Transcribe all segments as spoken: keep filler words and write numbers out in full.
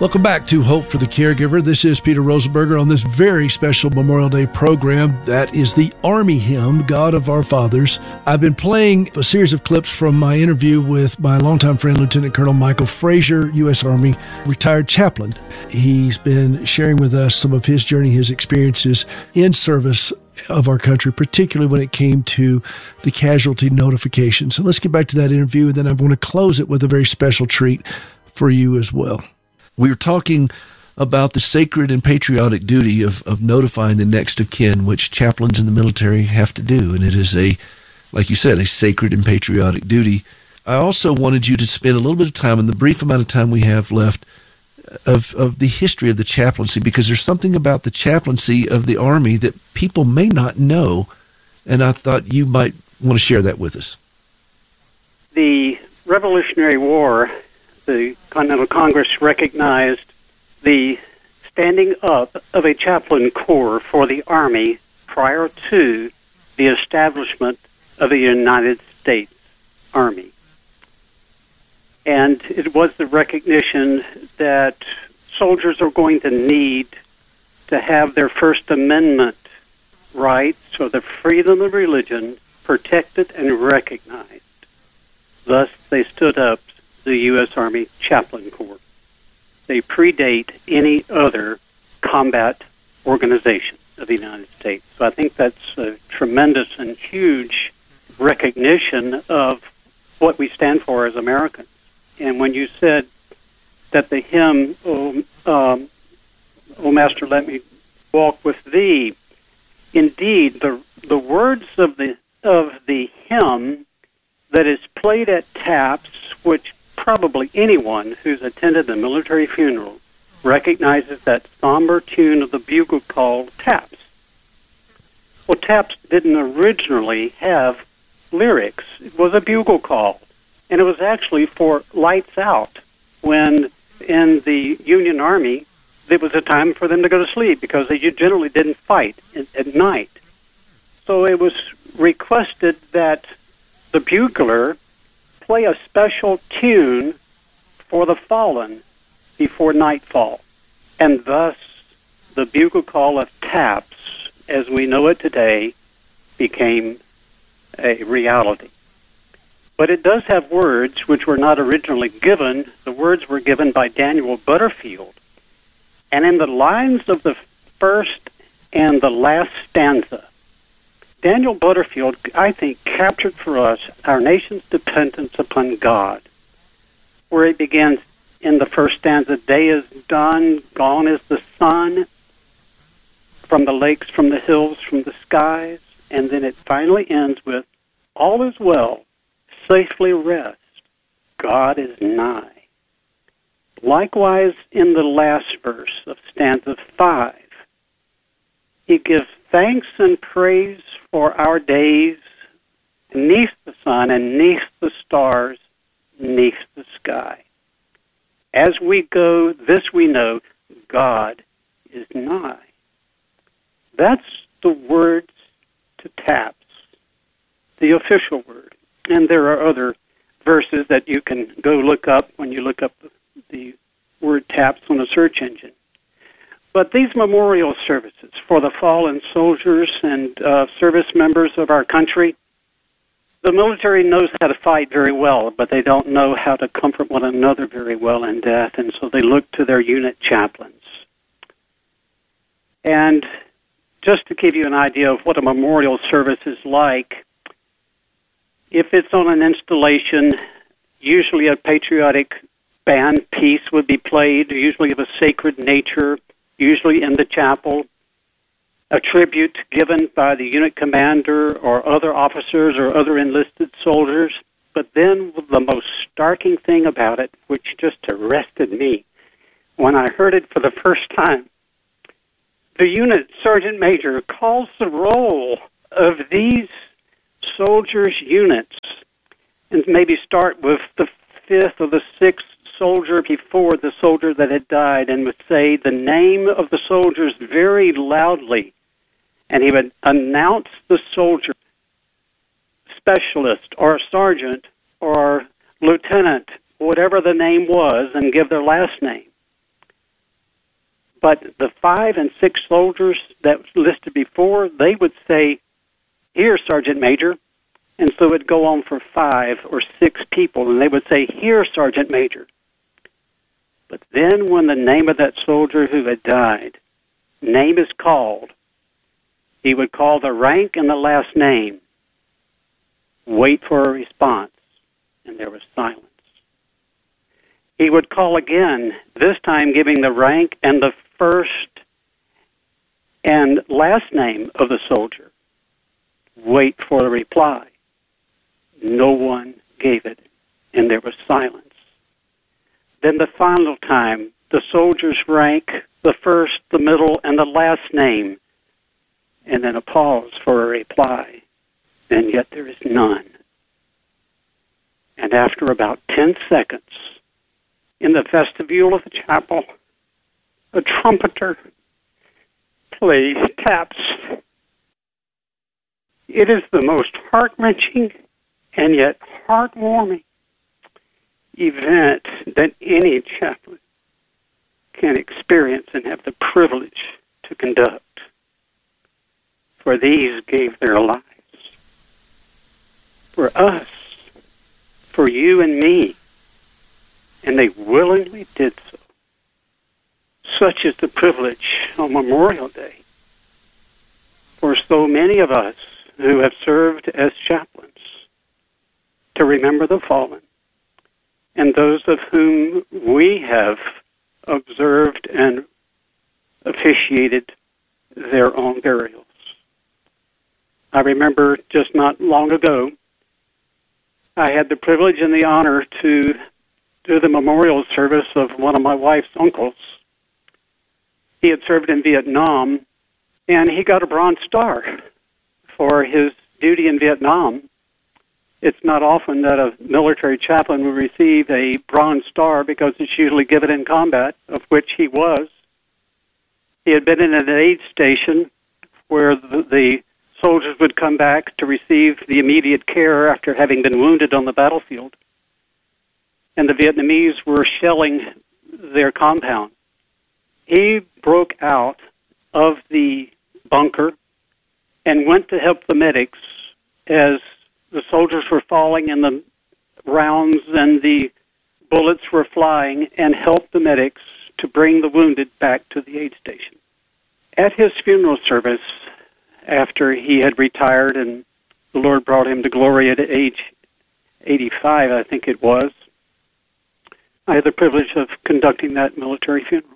Welcome back to Hope for the Caregiver. This is Peter Rosenberger on this very special Memorial Day program. That is the Army Hymn, God of Our Fathers. I've been playing a series of clips from my interview with my longtime friend, Lieutenant Colonel Michael Frazier, U S Army retired chaplain. He's been sharing with us some of his journey, his experiences in service of our country, particularly when it came to the casualty notification. So let's get back to that interview, and then I want to close it with a very special treat for you as well. We were talking about the sacred and patriotic duty of, of notifying the next of kin, which chaplains in the military have to do. And it is a, like you said, a sacred and patriotic duty. I also wanted you to spend a little bit of time, in the brief amount of time we have left, of, of the history of the chaplaincy, because there's something about the chaplaincy of the Army that people may not know. And I thought you might want to share that with us. The Revolutionary War, the Continental Congress recognized the standing up of a chaplain corps for the Army prior to the establishment of the United States Army. And it was the recognition that soldiers are going to need to have their First Amendment rights, or the freedom of religion, protected and recognized. Thus, they stood up the U S Army Chaplain Corps. They predate any other combat organization of the United States. So I think that's a tremendous and huge recognition of what we stand for as Americans. And when you said that the hymn, oh, um, oh Master, let me walk with thee, indeed, the the words of the of the hymn that is played at taps, which probably anyone who's attended a military funeral recognizes that somber tune of the bugle call, taps. Well, taps didn't originally have lyrics. It was a bugle call, and it was actually for lights out, when in the Union Army there was a time for them to go to sleep because they generally didn't fight at, at night. So it was requested that the bugler play a special tune for the fallen before nightfall. And thus, the bugle call of taps, as we know it today, became a reality. But it does have words which were not originally given. The words were given by Daniel Butterfield. And in the lines of the first and the last stanza, Daniel Butterfield, I think, captured for us our nation's dependence upon God, where it begins in the first stanza, day is done, gone is the sun, from the lakes, from the hills, from the skies, and then it finally ends with, all is well, safely rest, God is nigh. Likewise, in the last verse of stanza five, he gives thanks and praise for our days neath the sun and neath the stars, neath the sky. As we go, this we know, God is nigh. That's the words to taps, the official word. And there are other verses that you can go look up when you look up the word taps on a search engine. But these memorial services for the fallen soldiers and uh, service members of our country, the military knows how to fight very well, but they don't know how to comfort one another very well in death, and so they look to their unit chaplains. And just to give you an idea of what a memorial service is like, if it's on an installation, usually a patriotic band piece would be played, usually of a sacred nature, usually in the chapel, a tribute given by the unit commander or other officers or other enlisted soldiers. But then the most starking thing about it, which just arrested me when I heard it for the first time, the unit sergeant major calls the roll of these soldiers' units, and maybe start with the fifth or the sixth soldier before the soldier that had died, and would say the name of the soldiers very loudly, and he would announce the soldier, specialist or sergeant or lieutenant, whatever the name was, and give their last name. But the five and six soldiers that was listed before, they would say, "Here, Sergeant Major." And so it would go on for five or six people, and they would say, "Here, Sergeant Major." But then when the name of that soldier who had died, name is called, he would call the rank and the last name, wait for a response, and there was silence. He would call again, this time giving the rank and the first and last name of the soldier. Wait for the reply. No one gave it, and there was silence. Then the final time, the soldier's rank, the first, the middle, and the last name, and then a pause for a reply, and yet there is none. And after about ten seconds, in the vestibule of the chapel, a trumpeter plays taps. It is the most heart-wrenching and yet heartwarming event that any chaplain can experience and have the privilege to conduct. For these gave their lives. For us, for you and me, and they willingly did so. Such is the privilege on Memorial Day for so many of us who have served as chaplains, to remember the fallen, and those of whom we have observed and officiated their own burials. I remember just not long ago, I had the privilege and the honor to do the memorial service of one of my wife's uncles. He had served in Vietnam, and he got a Bronze Star for his duty in Vietnam. It's not often that a military chaplain will receive a Bronze Star because it's usually given in combat, of which he was. He had been in an aid station where the, the soldiers would come back to receive the immediate care after having been wounded on the battlefield. And the Vietnamese were shelling their compound. He broke out of the bunker and went to help the medics as the soldiers were falling and the rounds and the bullets were flying, and helped the medics to bring the wounded back to the aid station. At his funeral service, after he had retired and the Lord brought him to glory at age eighty-five, I think it was, I had the privilege of conducting that military funeral.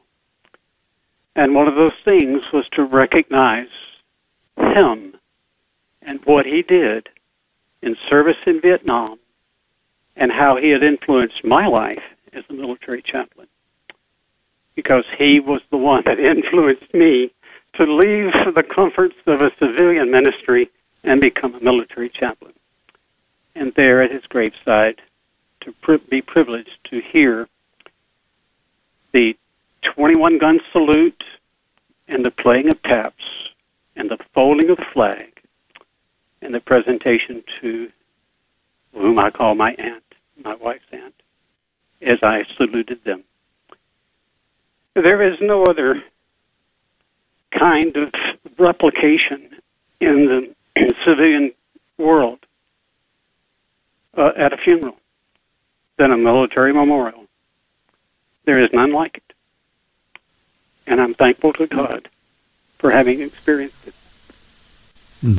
And one of those things was to recognize him and what he did in service in Vietnam and how he had influenced my life as a military chaplain. Because he was the one that influenced me to leave the comforts of a civilian ministry and become a military chaplain. And there at his graveside, to pri- be privileged to hear the twenty-one gun salute and the playing of taps and the folding of the flag and the presentation to whom I call my aunt, my wife's aunt, as I saluted them. There is no other kind of replication in the civilian world uh, at a funeral than a military memorial. There is none like it. And I'm thankful to God for having experienced it. Hmm.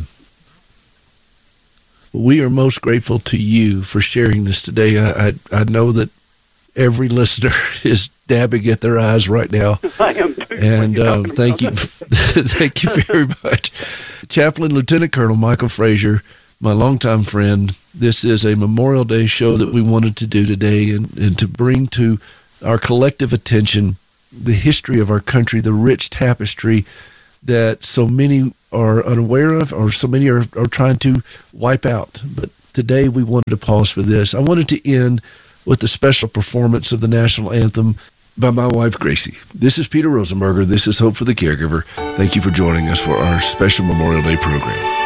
We are most grateful to you for sharing this today. I, I, I know that every listener is dabbing at their eyes right now. I am too. And um, thank you. Thank you very much. Chaplain Lieutenant Colonel Michael Frazier, my longtime friend, this is a Memorial Day show that we wanted to do today and, and to bring to our collective attention the history of our country, the rich tapestry that so many are unaware of or so many are, are trying to wipe out. But today we wanted to pause for this. I wanted to end with a special performance of the national anthem by my wife, Gracie. This is Peter Rosenberger. This is Hope for the Caregiver. Thank you for joining us for our special Memorial Day program.